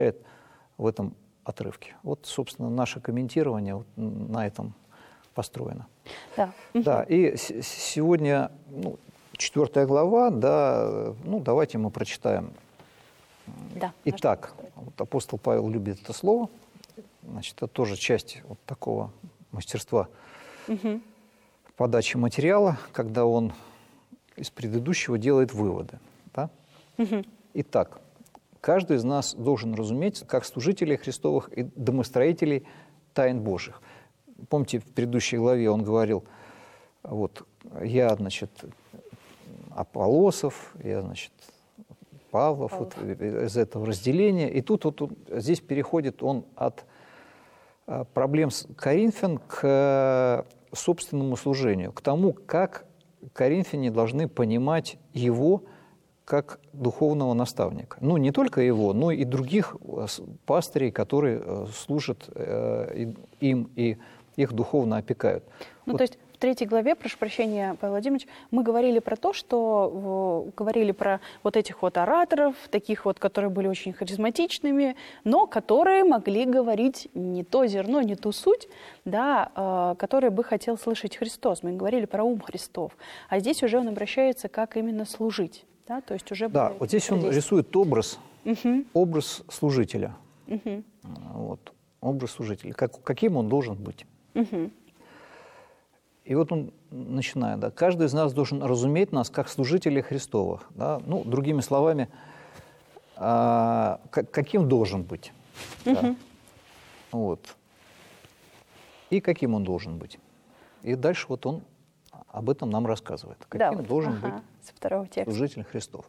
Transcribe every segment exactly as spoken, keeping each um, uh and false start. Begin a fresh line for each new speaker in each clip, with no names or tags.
в этом отрывке. Вот, собственно, наше комментирование вот на этом построено.
Да.
Да, и с- сегодня ну, четвертая глава, да, ну, давайте мы прочитаем.
Да.
Итак, вот апостол Павел любит это слово, значит, это тоже часть вот такого мастерства
Угу.
подачи материала, когда он из предыдущего делает выводы. Да?
Угу.
Итак, каждый из нас должен разуметь, как служителей Христовых и домостроителей тайн Божьих. Помните, в предыдущей главе он говорил, вот, я, значит, Аполлосов, я, значит, Павлов,
Павлов.
Вот, из этого разделения. И тут вот он, здесь переходит он от а, проблем с Коринфян к собственному служению, к тому, как коринфяне должны понимать его как духовного наставника. Ну, не только его, но и других пастырей, которые служат им и их духовно опекают.
Ну,
Вот.
то есть в третьей главе, прошу прощения, Павел Владимирович, мы говорили про то, что э, говорили про вот этих вот ораторов, таких вот, которые были очень харизматичными, но которые могли говорить не то зерно, не ту суть, да, э, которое бы хотел слышать Христос. Мы говорили про ум Христов. А здесь уже он обращается, как именно служить. Да, то есть уже
Да,
более
вот здесь он
действие.
рисует образ,
Мгм.
образ служителя.
Мгм.
Вот, образ служителя. Как, каким он должен быть.
Мгм.
И вот он начинает, да, каждый из нас должен разуметь нас как служителей Христовых. Да? Ну, другими словами, а, как- каким должен быть. Да? Вот. И каким он должен быть. И дальше вот он об этом нам рассказывает.
Да,
Каким
вот,
должен
ага,
быть
со второго текста.
служитель Христов.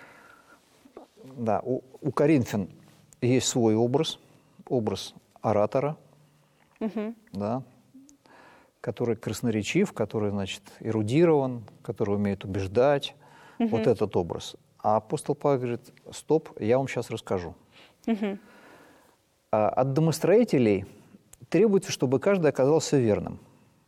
Да, у, у коринфян есть свой образ, образ оратора,
Мгм.
да, который красноречив, который, значит, эрудирован, который умеет убеждать. Вот этот образ. А апостол Павел говорит, стоп, я вам сейчас расскажу.
Мгм.
А от домостроителей требуется, чтобы каждый оказался верным.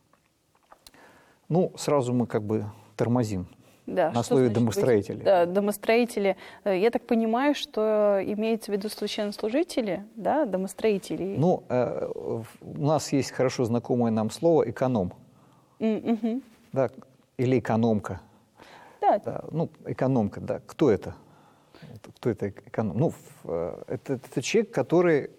Ну, сразу мы как бы тормозим
Да,
на
что
слове
значит быть-
домостроители.
Да, домостроители. Э, Я так понимаю, что имеется в виду священнослужители, да, домостроители.
Ну, э, в- у нас есть хорошо знакомое нам слово «эконом»,
М, мгм.
да, или «экономка».
Да,
Да, ну, экономка, да. Кто это? Это- Кто это эконом? Ну, в- э, это, это человек, который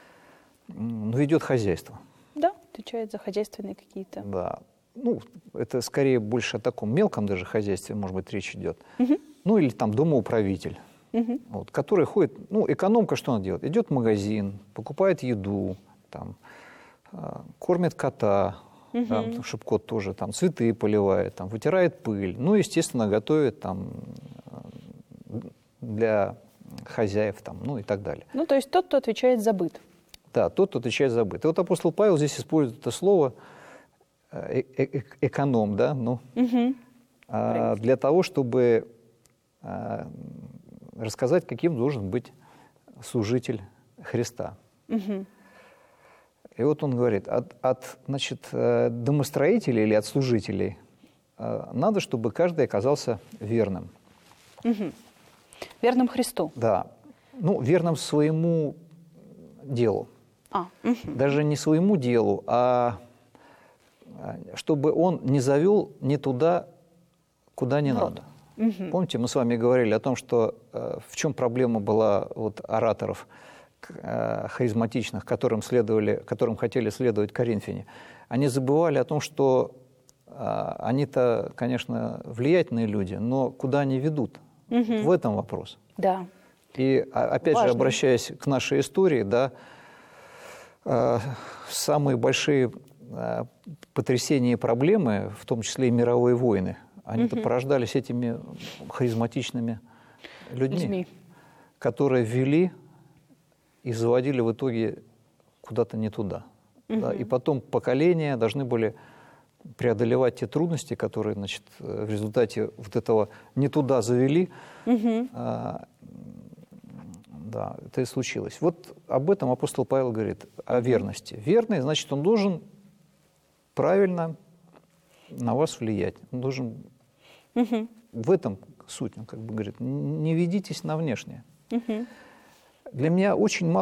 м, ну, ведет хозяйство.
да, отвечает за хозяйственные какие-то.
Да. Ну, это скорее больше о таком мелком даже хозяйстве, может быть, речь идет. Ну, или там домоуправитель,
Мгм.
вот, который ходит... Ну, экономка что она делает? Идет в магазин, покупает еду, там, а, кормит кота, чтобы кот тоже там цветы поливает, там, вытирает пыль. Ну, естественно, готовит там э, для хозяев, там, ну и так далее.
Ну, то есть тот, кто отвечает за быт.
Да, тот, кто отвечает за быт. И вот апостол Павел здесь использует это слово э, э- э- эконом, да, ну,
Мгм.
а, для того, чтобы а, рассказать, каким должен быть служитель Христа.
Мгм.
И вот он говорит, от, от значит, э, домостроителей или от служителей э, надо, чтобы каждый оказался верным.
Мгм. Верным Христу.
Да, ну, верным своему делу.
А, мгм.
Даже не своему делу, а а, чтобы он не завел не туда, куда не надо. Помните, мы с вами говорили о том, что э, в чем проблема была вот, ораторов э, харизматичных, которым, следовали, которым хотели следовать коринфяне. Они забывали о том, что э, они-то, конечно, влиятельные люди, но куда они ведут? В этом вопрос.
Да.
И а, опять
Важно.
же, обращаясь к нашей истории, да, э, самые большие э, потрясения и проблемы, в том числе и мировые войны, они-то порождались этими харизматичными людьми,
Людьми.
которые вели и заводили в итоге куда-то не туда. Да, и потом поколения должны были преодолевать те трудности, которые, значит, в результате вот этого не туда завели. А, да, это и случилось. Вот об этом апостол Павел говорит, о верности. Верный, значит, он должен правильно на вас влиять. Он должен... В этом суть, он как бы говорит, не ведитесь на внешнее. Для меня очень мало